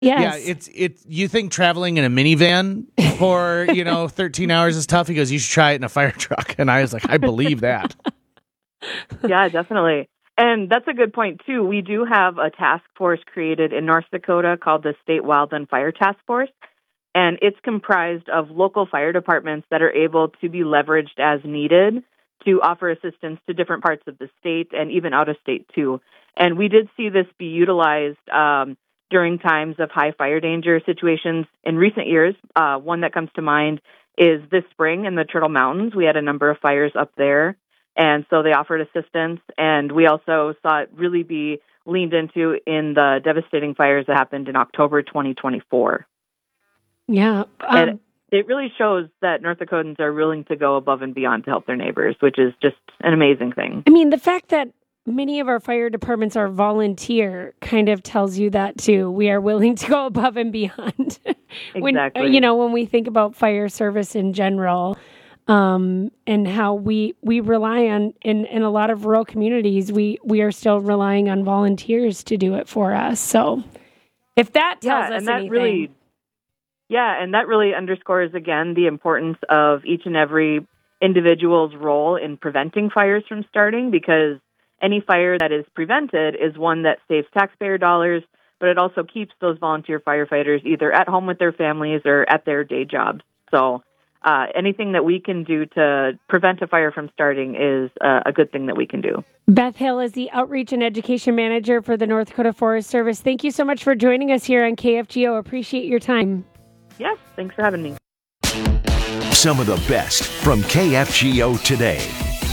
Yes. Yeah, you think traveling in a minivan for, 13 hours is tough? He goes, you should try it in a fire truck. And I was like, I believe that. Yeah, definitely. And that's a good point, too. We do have a task force created in North Dakota called the State Wildland Fire Task Force. And it's comprised of local fire departments that are able to be leveraged as needed to offer assistance to different parts of the state and even out of state, too. And we did see this be utilized during times of high fire danger situations in recent years. One that comes to mind is this spring in the Turtle Mountains. We had a number of fires up there, and so they offered assistance. And we also saw it really be leaned into in the devastating fires that happened in October 2024. Yeah. And it really shows that North Dakotans are willing to go above and beyond to help their neighbors, which is just an amazing thing. I mean, the fact that many of our fire departments are volunteer kind of tells you that, too. We are willing to go above and beyond. Exactly. When we think about fire service in general, and how we rely on, in a lot of rural communities, we are still relying on volunteers to do it for us. So if that tells us anything. And that really underscores, again, the importance of each and every individual's role in preventing fires from starting, because any fire that is prevented is one that saves taxpayer dollars, but it also keeps those volunteer firefighters either at home with their families or at their day jobs. So anything that we can do to prevent a fire from starting is a good thing that we can do. Beth Hill is the Outreach and Education Manager for the North Dakota Forest Service. Thank you so much for joining us here on KFGO. Appreciate your time. Yes, thanks for having me. Some of the best from KFGO today.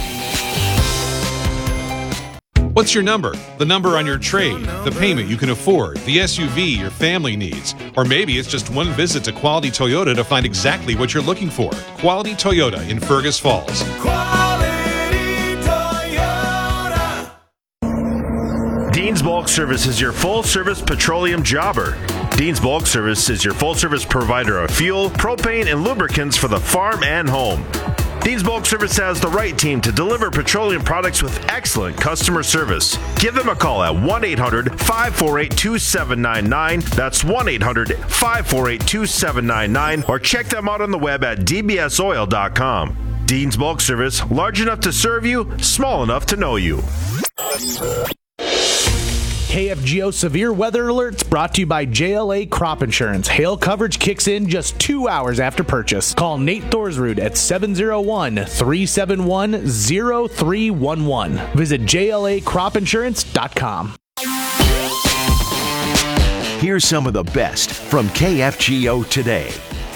What's your number? The number on your trade, the payment you can afford, the SUV your family needs. Or maybe it's just one visit to Quality Toyota to find exactly what you're looking for. Quality Toyota in Fergus Falls. Quality Toyota. Dean's Bulk Service is your full-service petroleum jobber. Dean's Bulk Service is your full-service provider of fuel, propane, and lubricants for the farm and home. Dean's Bulk Service has the right team to deliver petroleum products with excellent customer service. Give them a call at 1-800-548-2799. That's 1-800-548-2799. Or check them out on the web at dbsoil.com. Dean's Bulk Service, large enough to serve you, small enough to know you. KFGO Severe Weather Alerts brought to you by JLA Crop Insurance. Hail coverage kicks in just 2 hours after purchase. Call Nate Thorsrud at 701-371-0311. Visit JLACropInsurance.com. Here's some of the best from KFGO today.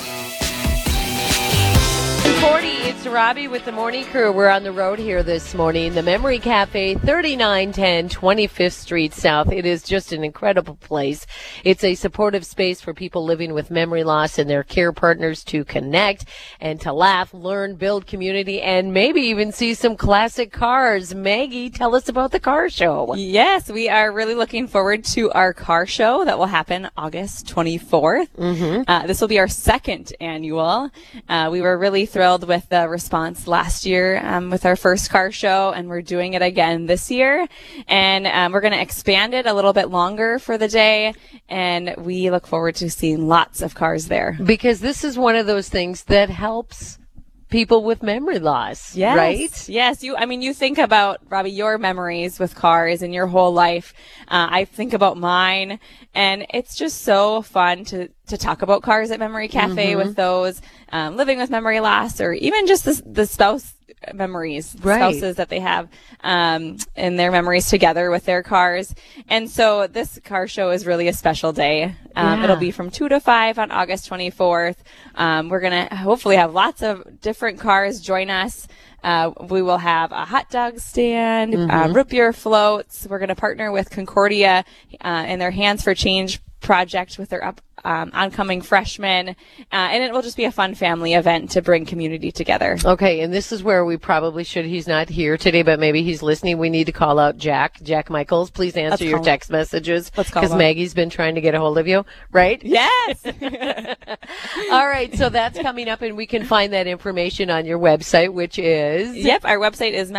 40, it's Robbie with the morning crew. We're on the road here this morning. The Memory Cafe, 3910 25th Street South. It is just an incredible place. It's a supportive space for people living with memory loss and their care partners to connect and to laugh, learn, build community, and maybe even see some classic cars. Maggie, tell us about the car show. Yes, we are really looking forward to our car show that will happen August 24th. This will be our second annual. We were really thrilled with the response last year with our first car show, and we're doing it again this year. And we're going to expand it a little bit longer for the day, and we look forward to seeing lots of cars there. Because this is one of those things that helps people with memory loss, yes. Right? Yes. You think about, Robbie, your memories with cars in your whole life. I think about mine, and it's just so fun to talk about cars at Memory Cafe with those living with memory loss, or even just the spouse memories, spouses that they have in their memories together with their cars. And so this car show is really a special day. It'll be from 2 to 5 on August 24th. We're going to hopefully have lots of different cars join us. We will have a hot dog stand, root beer floats. We're going to partner with Concordia in their Hands for Change project with their oncoming freshmen, and it will just be a fun family event to bring community together. Okay, and this is where we probably should, he's not here today, but maybe he's listening. We need to call out Jack Michaels. Please answer your text messages because Maggie's been trying to get a hold of you, right? Yes. All right, so that's coming up, and we can find that information on your website, which is? Yep, our website is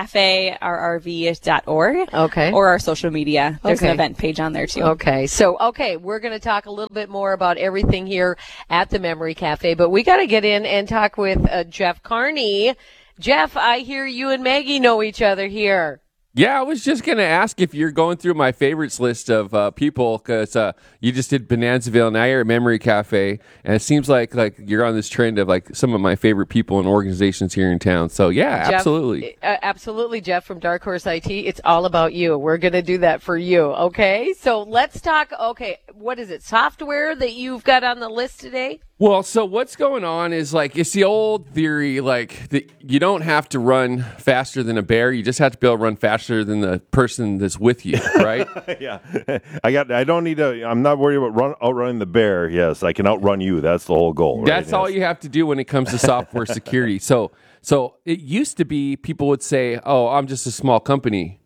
memorycaferrv.org. Okay. Or our social media. There's an event page on there, too. Okay, so, we're going to talk a little bit more about everything here at the Memory Cafe, but we got to get in and talk with Jeff Carney. Jeff, I hear you and Maggie know each other here. Yeah, I was just going to ask if you're going through my favorites list of people, because you just did Bonanzaville, now you're at Memory Cafe, and it seems like you're on this trend of like some of my favorite people and organizations here in town. So yeah, Jeff, absolutely. Absolutely, Jeff from Dark Horse IT. It's all about you. We're going to do that for you, okay? So let's talk, what is it, software that you've got on the list today? Well, so what's going on is it's the old theory, that you don't have to run faster than a bear. You just have to be able to run faster than the person that's with you, right? Yeah. I'm not worried about outrunning the bear. Yes, I can outrun you. That's the whole goal. Right? That's all you have to do when it comes to software security. So it used to be people would say, oh, I'm just a small company.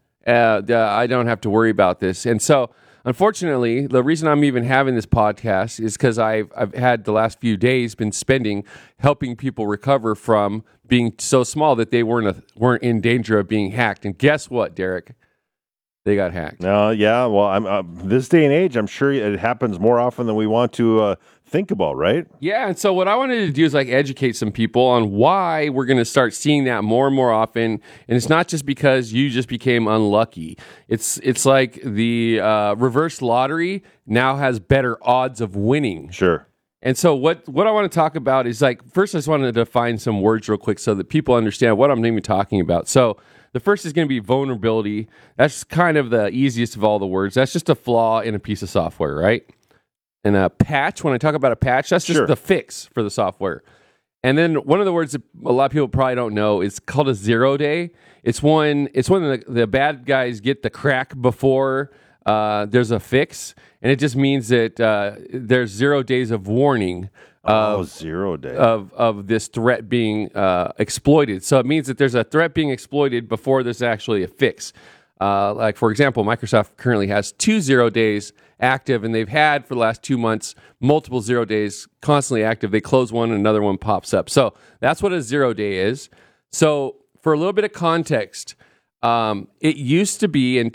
I don't have to worry about this. And so, unfortunately, the reason I'm even having this podcast is because I've had the last few days been spending helping people recover from being so small that they weren't in danger of being hacked. And guess what, Derek? They got hacked. Yeah. Well, I'm this day and age, I'm sure it happens more often than we want to think about, right? Yeah. And so what I wanted to do is educate some people on why we're going to start seeing that more and more often. And it's not just because you just became unlucky. It's like the reverse lottery now has better odds of winning. Sure. And so what I want to talk about is first I just wanted to define some words real quick so that people understand what I'm even talking about. So the first is going to be vulnerability. That's kind of the easiest of all the words. That's just a flaw in a piece of software, right? And a patch, when I talk about a patch, that's just the fix for the software. And then one of the words that a lot of people probably don't know is called a 0 day. It's when the bad guys get the crack before there's a fix, and it just means that there's 0 days of warning. 0 days of this threat being exploited. So it means that there's a threat being exploited before there's actually a fix. For example, Microsoft currently has 2 0 days active, and they've had for the last 2 months multiple 0 days constantly active. They close one and another one pops up. So that's what a 0 day is. So for a little bit of context, it used to be in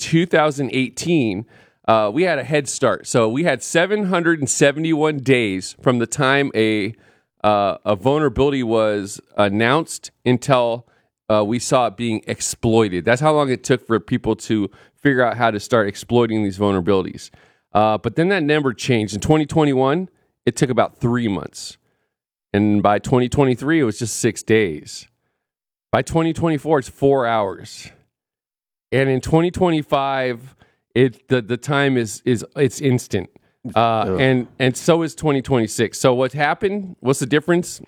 2018, we had a head start. So we had 771 days from the time a vulnerability was announced until we saw it being exploited. That's how long it took for people to figure out how to start exploiting these vulnerabilities. But then that number changed. In 2021, it took about 3 months. And by 2023, it was just 6 days. By 2024, it's 4 hours. And in 2025, the time is it's instant. And so is 2026. So what happened? What's the difference?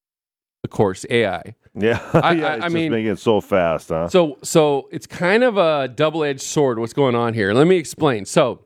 Of course, AI. Yeah, I mean, making it so fast, huh? So it's kind of a double-edged sword. What's going on here? Let me explain. So,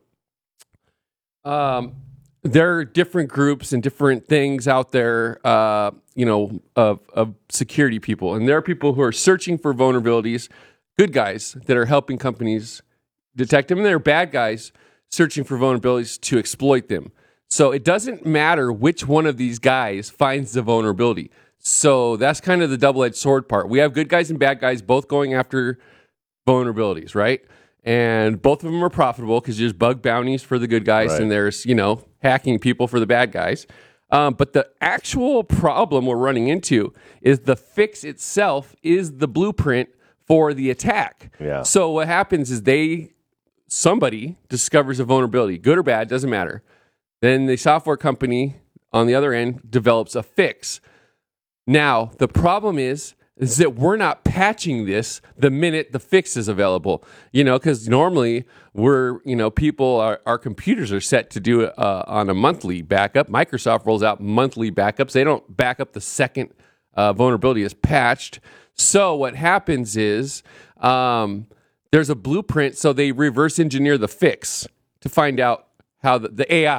there are different groups and different things out there, of security people, and there are people who are searching for vulnerabilities. Good guys that are helping companies detect them, and there are bad guys searching for vulnerabilities to exploit them. So it doesn't matter which one of these guys finds the vulnerability. So that's kind of the double-edged sword part. We have good guys and bad guys both going after vulnerabilities, right? And both of them are profitable because there's bug bounties for the good guys, right, and there's, hacking people for the bad guys. But the actual problem we're running into is the fix itself is the blueprint for the attack. Yeah. So what happens is somebody discovers a vulnerability, good or bad, doesn't matter. Then the software company on the other end develops a fix. Now, the problem is that we're not patching this the minute the fix is available, because normally our computers are set to do it on a monthly backup. Microsoft rolls out monthly backups. They don't back up the second vulnerability is patched. So what happens is there's a blueprint, so they reverse engineer the fix to find out how the AI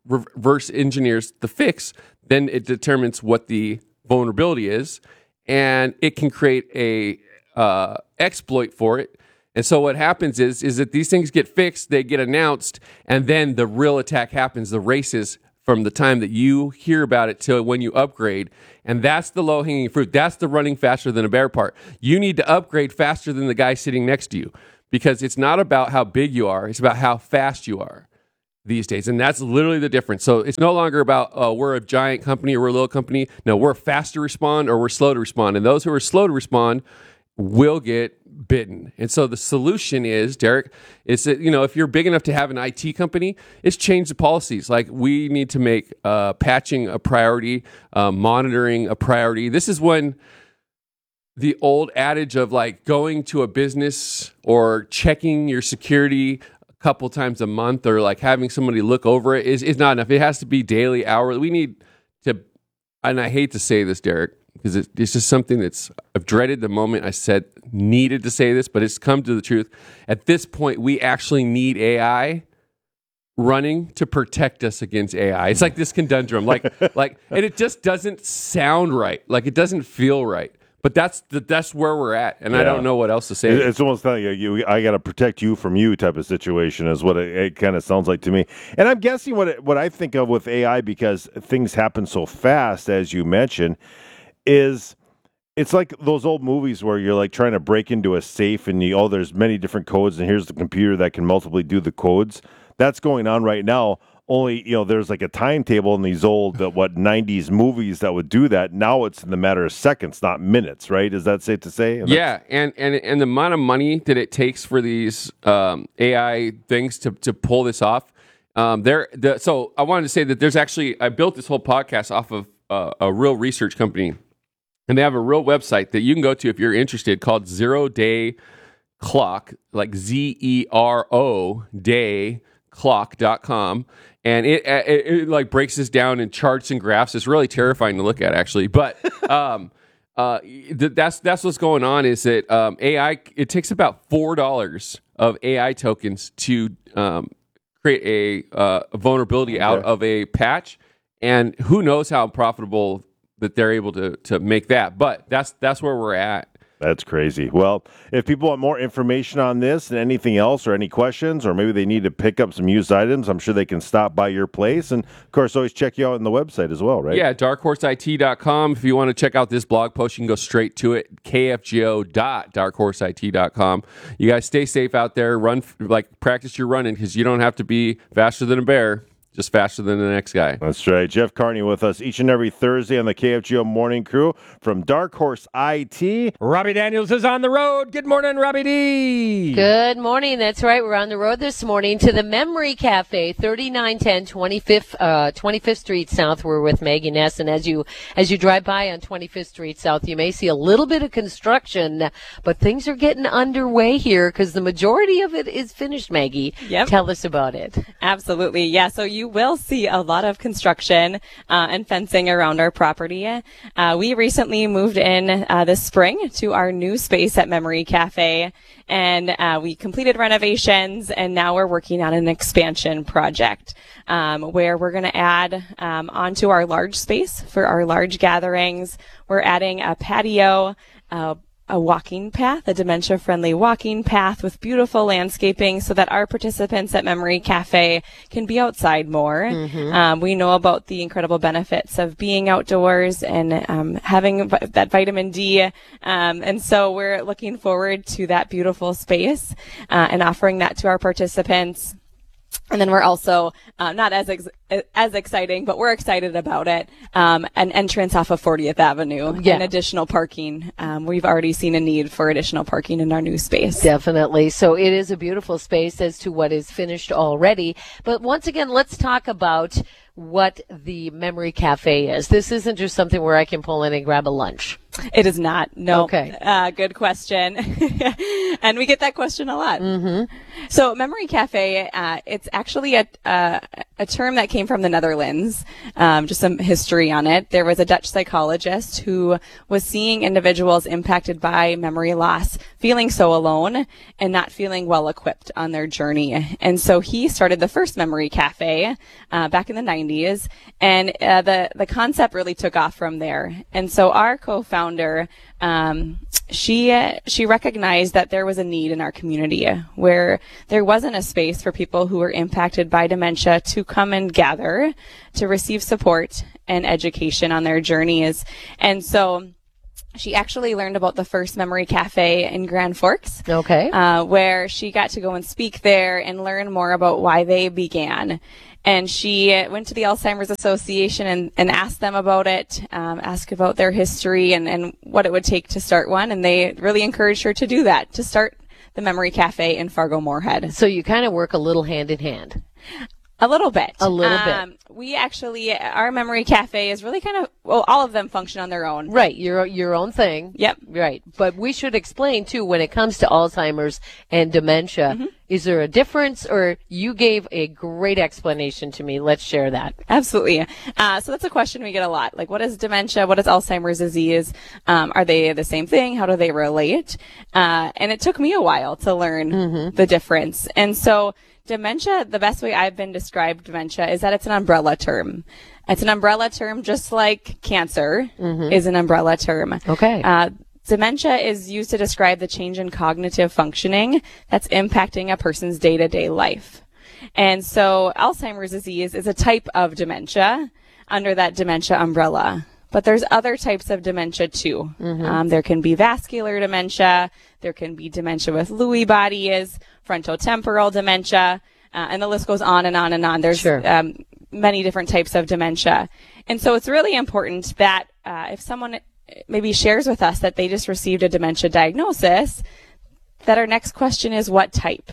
reverse engineers the fix, then it determines what the vulnerability is, and it can create a exploit for it. And so what happens is that these things get fixed, they get announced, and then the real attack happens. The races from the time that you hear about it till when you upgrade. And that's the low-hanging fruit. That's the running faster than a bear part. You need to upgrade faster than the guy sitting next to you, because it's not about how big you are. It's about how fast you are these days. And that's literally the difference. So it's no longer about we're a giant company or we're a little company. No, we're fast to respond or we're slow to respond. And those who are slow to respond will get bitten. And so the solution is, Derek, is that, if you're big enough to have an IT company, it's change the policies. Like, we need to make patching a priority, monitoring a priority. This is when the old adage of like going to a business or checking your security a couple times a month or like having somebody look over it is not enough. It has to be daily, hourly. We need to, and I hate to say this, Derek, because it's just something I've dreaded the moment I needed to say this, but it's come to the truth. At this point, we actually need AI running to protect us against AI. It's like this conundrum, and it just doesn't sound right. Like, it doesn't feel right. But that's where we're at, and I don't know what else to say. It's almost like I got to protect you from you type of situation is what it kind of sounds like to me. And I'm guessing what I think of with AI, because things happen so fast, as you mentioned, is it's like those old movies where you're like trying to break into a safe and there's many different codes, and here's the computer that can multiply do the codes. That's going on right now. Only, there's like a timetable in these old 90s movies that would do that. Now it's in the matter of seconds, not minutes, right? Is that safe to say? Yeah, and the amount of money that it takes for these AI things to pull this off. So I wanted to say that I built this whole podcast off of a real research company, and they have a real website that you can go to if you're interested, called Zero Day Clock, like ZERO Day Clock.com. And it like breaks this down in charts and graphs. It's really terrifying to look at, actually. But that's what's going on. Is that AI? It takes about $4 of AI tokens to create a vulnerability out of a patch, and who knows how profitable that they're able to make that. But that's where we're at. That's crazy. Well, if people want more information on this and anything else, or any questions, or maybe they need to pick up some used items, I'm sure they can stop by your place. And, of course, always check you out on the website as well, right? Yeah, darkhorseIT.com. If you want to check out this blog post, you can go straight to it, kfgo.darkhorseIT.com. You guys stay safe out there. Practice your running, because you don't have to be faster than a bear. Just faster than the next guy. That's right. Jeff Carney with us each and every Thursday on the KFGO Morning Crew from Dark Horse IT. Robbie Daniels is on the road. Good morning, Robbie D. Good morning. That's right. We're on the road this morning to the Memory Cafe, 3910 25th Street South. We're with Maggie Ness. And as you drive by on 25th Street South, you may see a little bit of construction, but things are getting underway here because the majority of it is finished, Maggie. Yep. Tell us about it. Absolutely. Yeah. So you will see a lot of construction and fencing around our property. We recently moved in this spring to our new space at Memory Cafe, and we completed renovations, and now we're working on an expansion project where we're going to add onto our large space for our large gatherings. We're adding a patio, a walking path, a dementia-friendly walking path with beautiful landscaping so that our participants at Memory Cafe can be outside more. Mm-hmm. We know about the incredible benefits of being outdoors and having that vitamin D. And so we're looking forward to that beautiful space and offering that to our participants. And then we're also not as exciting, but we're excited about it. An entrance off of 40th Avenue and additional parking. We've already seen a need for additional parking in our new space. Definitely. So it is a beautiful space as to what is finished already. But once again, let's talk about what the Memory Cafe is. This isn't just something where I can pull in and grab a lunch. It is not. No. Okay. Good question. And we get that question a lot. Mm-hmm. So Memory Cafe, it's actually a term that came from the Netherlands. Just some history on it. There was a Dutch psychologist who was seeing individuals impacted by memory loss feeling so alone and not feeling well equipped on their journey. And so he started the first Memory Cafe back in the 90s, and the concept really took off from there. And so our co-founder, she recognized that there was a need in our community where there wasn't a space for people who were impacted by dementia to come and gather to receive support and education on their journeys. And so she actually learned about the first Memory Cafe in Grand Forks. Okay. Where she got to go and speak there and learn more about why they began. And she went to the Alzheimer's Association and asked them about it, asked about their history and what it would take to start one. And they really encouraged her to do that, to start the Memory Cafe in Fargo-Moorhead. So you kind of work a little hand in hand. A little bit. A little bit. We actually, our Memory Cafe is really kind of, well, all of them function on their own. Right. Your own thing. Yep. Right. But we should explain, too, when it comes to Alzheimer's and dementia, is there a difference, or you gave a great explanation to me? Let's share that. Absolutely. So that's a question we get a lot. Like, what is dementia? What is Alzheimer's disease? Are they the same thing? How do they relate? And it took me a while to learn the difference. And so dementia, the best way I've been described dementia is that it's an umbrella term. It's an umbrella term just like cancer is an umbrella term. Okay. Dementia is used to describe the change in cognitive functioning that's impacting a person's day-to-day life. And so Alzheimer's disease is a type of dementia under that dementia umbrella. But there's other types of dementia too. There can be vascular dementia. There can be dementia with Lewy bodies, frontotemporal dementia, and the list goes on and on and on. There's many different types of dementia. And so it's really important that if someone maybe shares with us that they just received a dementia diagnosis, that our next question is what type?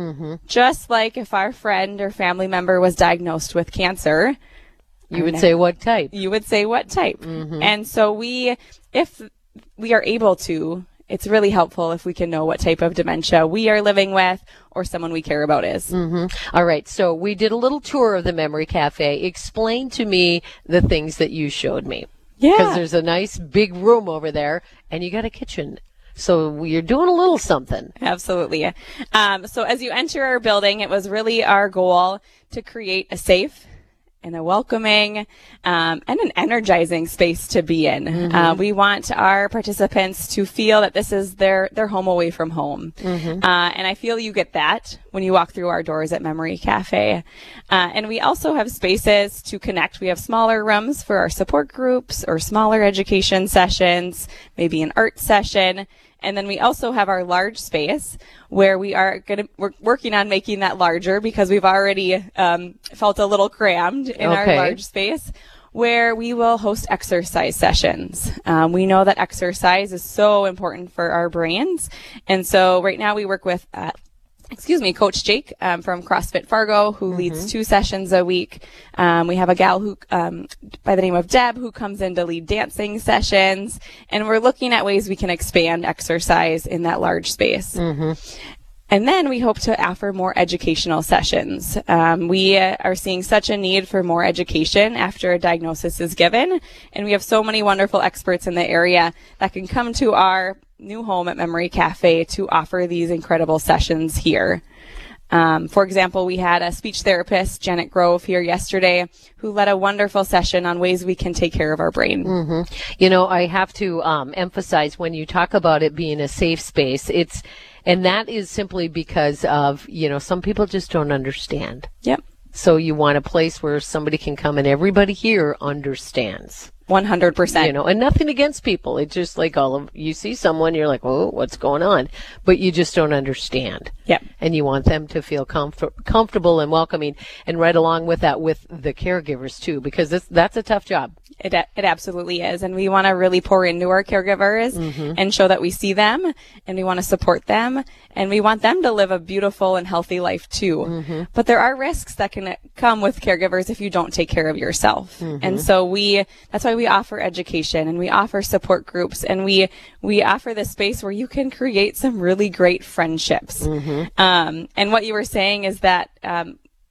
Just like if our friend or family member was diagnosed with cancer, you would say what type? You would say what type. And so if we are able to, it's really helpful if we can know what type of dementia we are living with or someone we care about is. All right. So we did a little tour of the Memory Cafe. Explain to me the things that you showed me. Yeah. Because there's a nice big room over there and you got a kitchen. So you're doing a little something. Absolutely. So as you enter our building, it was really our goal to create a safe and a welcoming and an energizing space to be in. We want our participants to feel that this is their home away from home. And I feel you get that when you walk through our doors at Memory Cafe. And we also have spaces to connect. We have smaller rooms for our support groups or smaller education sessions, maybe an art session. And then we also have our large space where we're working on making that larger because we've already felt a little crammed in our large space, where we will host exercise sessions. We know that exercise is so important for our brains. And so right now we work with Coach Jake from CrossFit Fargo, who leads 2 sessions a week. We have a gal who by the name of Deb who comes in to lead dancing sessions, and we're looking at ways we can expand exercise in that large space. And then we hope to offer more educational sessions. We are seeing such a need for more education after a diagnosis is given, and we have so many wonderful experts in the area that can come to our new home at Memory Cafe to offer these incredible sessions here. For example, we had a speech therapist, Janet Grove, here yesterday, who led a wonderful session on ways we can take care of our brain. You know, I have to emphasize when you talk about it being a safe space, and that is simply because of, some people just don't understand. Yep. So you want a place where somebody can come and everybody here understands. 100%. And nothing against people. It's just like you see someone, you're like, oh, what's going on? But you just don't understand. Yep. And you want them to feel comfortable and welcoming, and right along with that with the caregivers too, because that's a tough job. It absolutely is. And we want to really pour into our caregivers and show that we see them and we want to support them and we want them to live a beautiful and healthy life too. But there are risks that can come with caregivers if you don't take care of yourself. And so that's why we offer education and we offer support groups and we offer this space where you can create some really great friendships. And what you were saying is that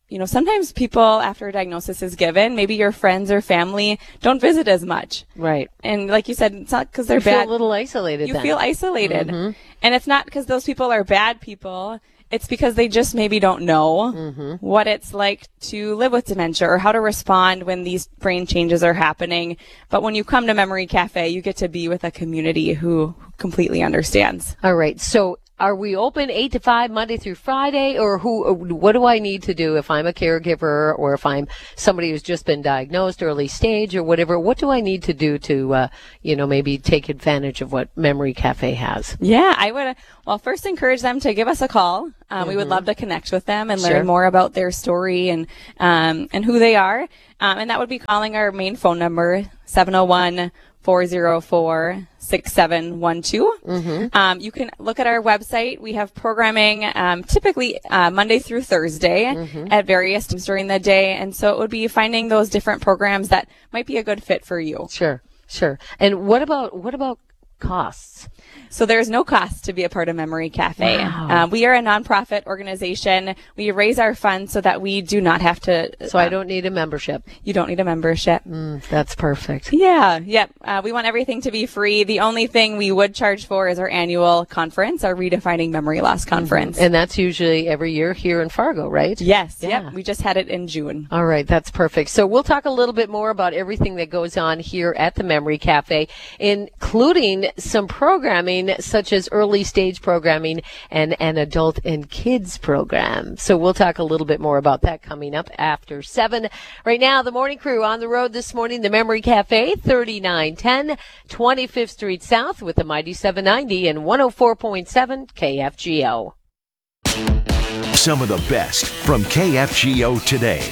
sometimes people after a diagnosis is given, maybe your friends or family don't visit as much. Right. And like you said, it's not because they're you feel bad. a little isolated. You then. feel isolated. Mm-hmm. And it's not because those people are bad people. It's because they just maybe don't know what it's like to live with dementia or how to respond when these brain changes are happening. But when you come to Memory Cafe, you get to be with a community who completely understands. All right. So are we open 8 to 5 Monday through Friday, or what do I need to do if I'm a caregiver or if I'm somebody who's just been diagnosed early stage or whatever? What do I need to do to, maybe take advantage of what Memory Cafe has? Yeah, I would, first encourage them to give us a call. We would love to connect with them and learn more about their story and who they are. And that would be calling our main phone number, 701-404-6712. You can look at our website. We have programming typically Monday through Thursday at various times during the day. And so it would be finding those different programs that might be a good fit for you. Sure. And what about costs? So there's no cost to be a part of Memory Cafe. Wow. We are a nonprofit organization. We raise our funds so that we do not have to. So I don't need a membership. You don't need a membership. That's perfect. Yeah. Yep. We want everything to be free. The only thing we would charge for is our annual conference, our Redefining Memory Loss conference. And that's usually every year here in Fargo, right? Yes. Yeah. Yep. We just had it in June. All right. That's perfect. So we'll talk a little bit more about everything that goes on here at the Memory Cafe, including some programming such as early stage programming and an adult and kids program. So we'll talk a little bit more about that coming up after 7. Right now, the morning crew on the road this morning, the Memory Cafe, 3910 25th Street South with the Mighty 790 and 104.7 KFGO. Some of the best from KFGO today.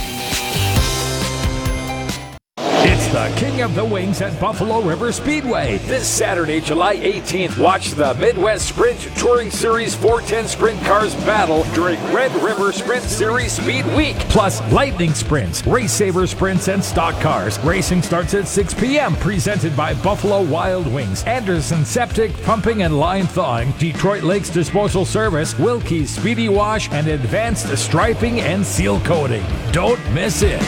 It's the King of the Wings at Buffalo River Speedway. This Saturday, July 18th, watch the Midwest Sprint Touring Series 410 Sprint Cars battle during Red River Sprint Series Speed Week. Plus, lightning sprints, race saver sprints, and stock cars. Racing starts at 6 p.m. Presented by Buffalo Wild Wings, Anderson Septic, Pumping and Line Thawing, Detroit Lakes Disposal Service, Wilkie's Speedy Wash, and Advanced Striping and Seal Coating. Don't miss it.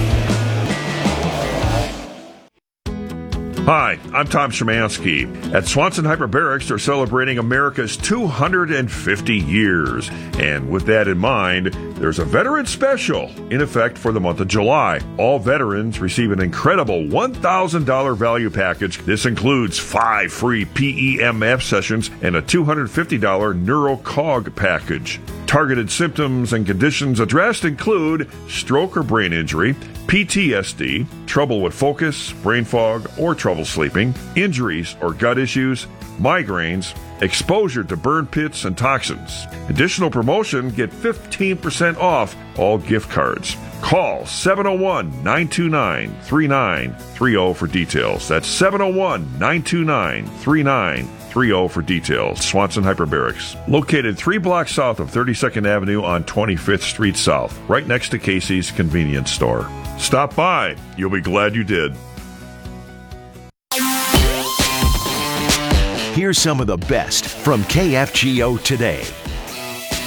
Hi, I'm Tom Szymanski. At Swanson Hyperbarics, they're celebrating America's 250 years. And with that in mind, there's a veteran special in effect for the month of July. All veterans receive an incredible $1,000 value package. This includes 5 free PEMF sessions and a $250 NeuroCog package. Targeted symptoms and conditions addressed include stroke or brain injury, PTSD, trouble with focus, brain fog, or trouble sleeping, injuries or gut issues, migraines, exposure to burn pits and toxins. Additional promotion, get 15% off all gift cards. Call 701-929-3930 for details. That's 701-929-3930 for details. Swanson Hyperbarics, located 3 blocks south of 32nd Avenue on 25th Street South, right next to Casey's Convenience Store. Stop by. You'll be glad you did. Here's some of the best from KFGO today.